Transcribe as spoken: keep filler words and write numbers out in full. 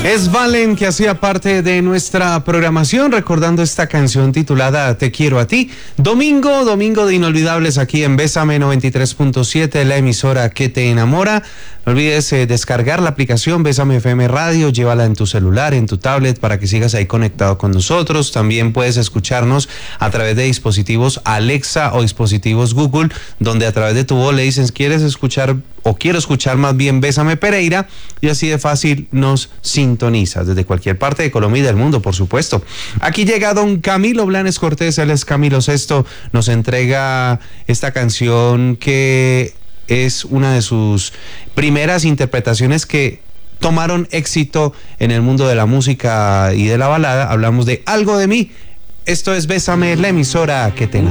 Es Valen, que hacía parte de nuestra programación, recordando esta canción titulada Te quiero a ti. Domingo, domingo de inolvidables aquí en Bésame noventa y tres punto siete, la emisora que te enamora. No olvides eh, descargar la aplicación Bésame F M Radio, llévala en tu celular, en tu tablet, para que sigas ahí conectado con nosotros. También puedes escucharnos a través de dispositivos Alexa o dispositivos Google, donde a través de tu voz le dices, ¿quieres escuchar o quiero escuchar más bien Bésame Pereira? Y así de fácil nos sintonizas desde cualquier parte de Colombia y del mundo, por supuesto. Aquí llega don Camilo Blanes Cortés, él es Camilo Sesto, nos entrega esta canción que es una de sus primeras interpretaciones que tomaron éxito en el mundo de la música y de la balada. Hablamos de Algo de mí. Esto es Bésame, la emisora que te